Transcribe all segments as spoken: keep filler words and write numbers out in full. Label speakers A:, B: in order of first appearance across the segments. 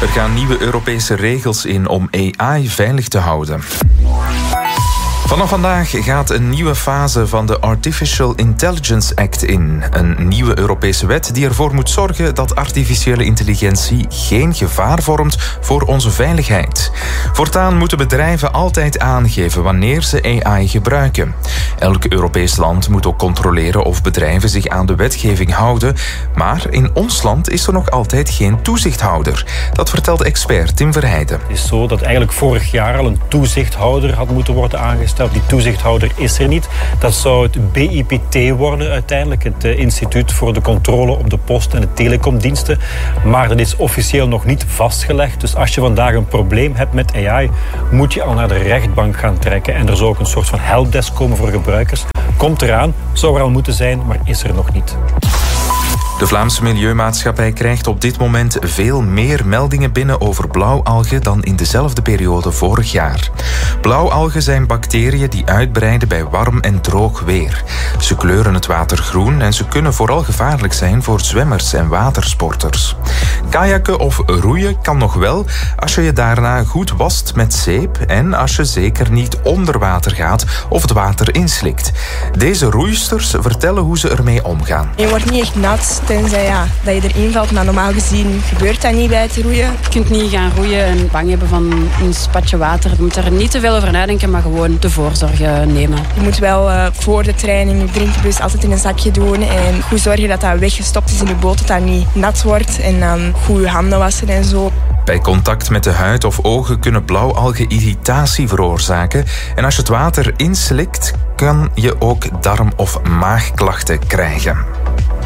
A: Er gaan nieuwe Europese regels in om A I veilig te houden. Vanaf vandaag gaat een nieuwe fase van de Artificial Intelligence Act in. Een nieuwe Europese wet die ervoor moet zorgen dat artificiële intelligentie geen gevaar vormt voor onze veiligheid. Voortaan moeten bedrijven altijd aangeven wanneer ze A I gebruiken. Elk Europees land moet ook controleren of bedrijven zich aan de wetgeving houden. Maar in ons land is er nog altijd geen toezichthouder. Dat vertelt expert Tim Verheijden.
B: Het is zo dat eigenlijk vorig jaar al een toezichthouder had moeten worden aangesteld. Die toezichthouder is er niet. Dat zou het B I P T worden uiteindelijk, het Instituut voor de Controle op de Post- en de Telecomdiensten. Maar dat is officieel nog niet vastgelegd. Dus als je vandaag een probleem hebt met A I, moet je al naar de rechtbank gaan trekken. En er zou ook een soort van helpdesk komen voor gebruikers. Komt eraan, zou er al moeten zijn, maar is er nog niet.
A: De Vlaamse Milieumaatschappij krijgt op dit moment veel meer meldingen binnen over blauwalgen dan in dezelfde periode vorig jaar. Blauwalgen zijn bacteriën die uitbreiden bij warm en droog weer. Ze kleuren het water groen en ze kunnen vooral gevaarlijk zijn voor zwemmers en watersporters. Kajakken of roeien kan nog wel als je je daarna goed wast met zeep en als je zeker niet onder water gaat of het water inslikt. Deze roeisters vertellen hoe ze ermee omgaan.
C: Je wordt niet echt nat. Tenzij ja, dat je erin valt, maar normaal gezien gebeurt dat niet bij het roeien.
D: Je kunt niet gaan roeien en bang hebben van een spatje water. Je moet er niet te veel over nadenken, maar gewoon de voorzorg nemen.
C: Je moet wel uh, voor de training je drinkbus altijd in een zakje doen en goed zorgen dat dat weggestopt is in je boot, dat dat niet nat wordt en dan goed je handen wassen en zo.
A: Bij contact met de huid of ogen kunnen blauwalgen irritatie veroorzaken. En als je het water inslikt, kan je ook darm- of maagklachten krijgen.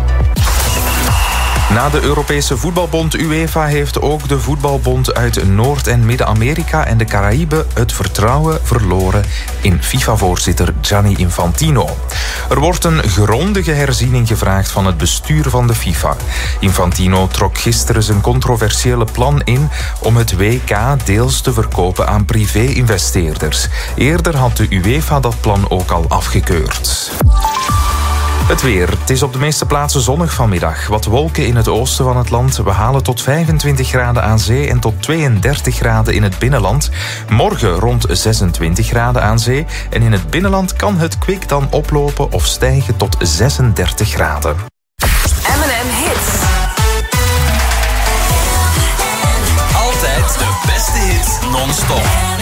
A: Na de Europese voetbalbond UEFA heeft ook de voetbalbond uit Noord- en Midden-Amerika en de Caraïben het vertrouwen verloren in FIFA-voorzitter Gianni Infantino. Er wordt een grondige herziening gevraagd van het bestuur van de FIFA. Infantino trok gisteren zijn controversiële plan in om het W K deels te verkopen aan privé-investeerders. Eerder had de UEFA dat plan ook al afgekeurd. Het weer. Het is op de meeste plaatsen zonnig vanmiddag. Wat wolken in het oosten van het land. We halen tot vijfentwintig graden aan zee en tot tweeëndertig graden in het binnenland. Morgen rond zesentwintig graden aan zee. En in het binnenland kan het kwik dan oplopen of stijgen tot zesendertig graden.
E: M en M Hits.
F: Altijd de beste hits non-stop.